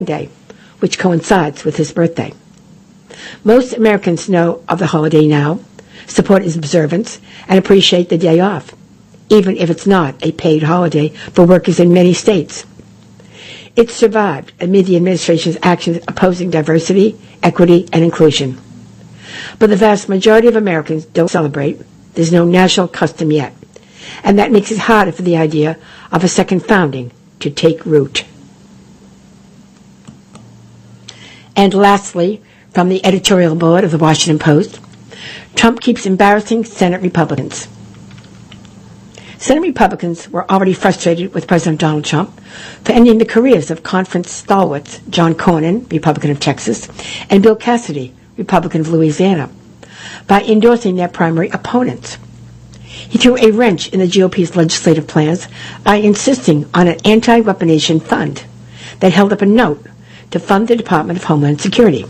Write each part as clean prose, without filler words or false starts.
Day, which coincides with his birthday. Most Americans know of the holiday now, support its observance, and appreciate the day off, even if it's not a paid holiday for workers in many states. It survived amid the administration's actions opposing diversity, equity, and inclusion. But the vast majority of Americans don't celebrate. There's no national custom yet. And that makes it harder for the idea of a second founding to take root. And lastly, from the editorial board of the Washington Post, Trump keeps embarrassing Senate Republicans. Senate Republicans were already frustrated with President Donald Trump for ending the careers of conference stalwarts John Cornyn, Republican of Texas, and Bill Cassidy, Republican of Louisiana, by endorsing their primary opponents. He threw a wrench in the GOP's legislative plans by insisting on an anti-weaponization fund that held up a note to fund the Department of Homeland Security.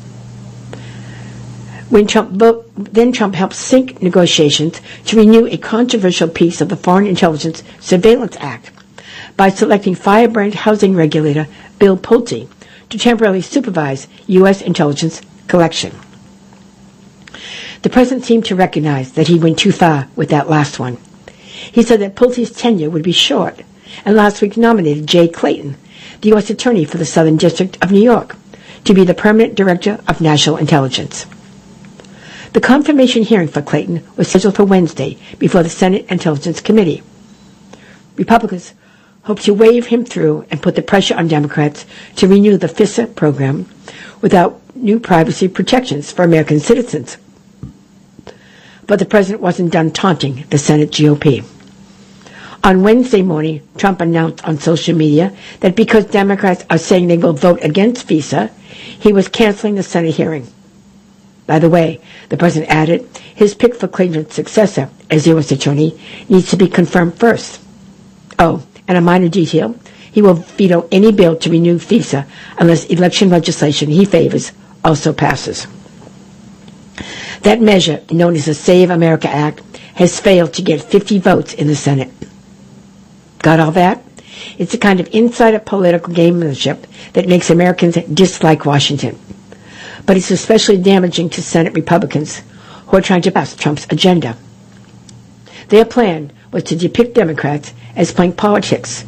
Then Trump helped sink negotiations to renew a controversial piece of the Foreign Intelligence Surveillance Act by selecting firebrand housing regulator Bill Pulte to temporarily supervise U.S. intelligence collection. The president seemed to recognize that he went too far with that last one. He said that Pulte's tenure would be short, and last week nominated Jay Clayton, the U.S. Attorney for the Southern District of New York, to be the permanent director of national intelligence. The confirmation hearing for Clayton was scheduled for Wednesday before the Senate Intelligence Committee. Republicans hope to wave him through and put the pressure on Democrats to renew the FISA program without new privacy protections for American citizens. But the president wasn't done taunting the Senate GOP. On Wednesday morning, Trump announced on social media that because Democrats are saying they will vote against FISA, he was canceling the Senate hearing. By the way, the president added, his pick for Clayton's successor as U.S. Attorney needs to be confirmed first. Oh, and a minor detail, he will veto any bill to renew FISA unless election legislation he favors also passes. That measure, known as the Save America Act, has failed to get 50 votes in the Senate. Got all that? It's a kind of insider political gamemanship that makes Americans dislike Washington. But it's especially damaging to Senate Republicans who are trying to pass Trump's agenda. Their plan was to depict Democrats as playing politics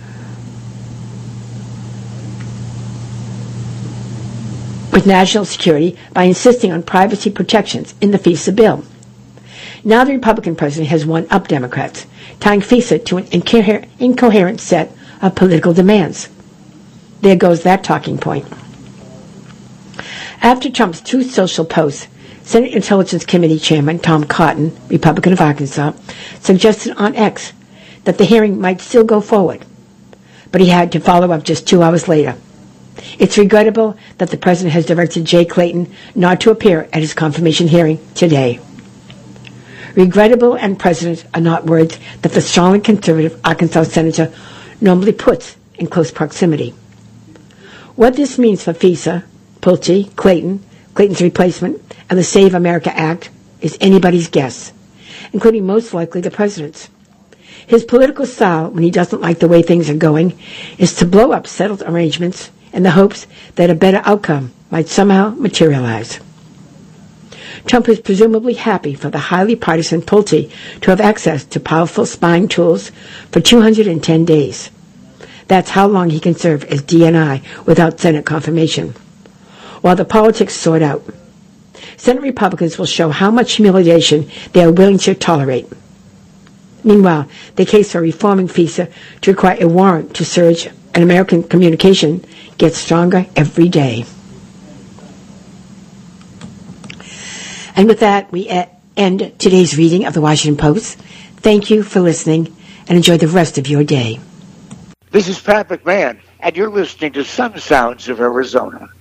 with national security by insisting on privacy protections in the FISA bill. Now the Republican president has one-upped Democrats, tying FISA to an incoherent set of political demands. There goes that talking point. After Trump's Truth Social post, Senate Intelligence Committee Chairman Tom Cotton, Republican of Arkansas, suggested on X that the hearing might still go forward, but he had to follow up just 2 hours later. It's regrettable that the president has directed Jay Clayton not to appear at his confirmation hearing today. Regrettable and president are not words that the strongly conservative Arkansas senator normally puts in close proximity. What this means for FISA, Pulte, Clayton's replacement, and the Save America Act is anybody's guess, including most likely the president's. His political style, when he doesn't like the way things are going, is to blow up settled arrangements in the hopes that a better outcome might somehow materialize. Trump is presumably happy for the highly partisan Pulte to have access to powerful spying tools for 210 days. That's how long he can serve as DNI without Senate confirmation. While the politics sort out, Senate Republicans will show how much humiliation they are willing to tolerate. Meanwhile, the case for reforming FISA to require a warrant to search an American communication gets stronger every day. And with that, we end today's reading of the Washington Post. Thank you for listening, and enjoy the rest of your day. This is Pat McMahon, and you're listening to Some Sounds of Arizona.